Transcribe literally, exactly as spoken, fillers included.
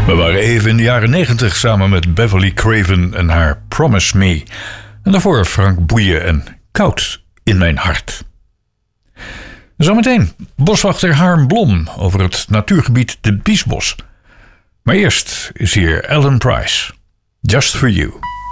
We waren even in de jaren negentig samen met Beverly Craven en haar Promise Me. En daarvoor Frank Boeien en Koud in mijn hart. Zometeen boswachter Harm Blom over het natuurgebied de Biesbos. Maar eerst is hier Alan Price. Just for You.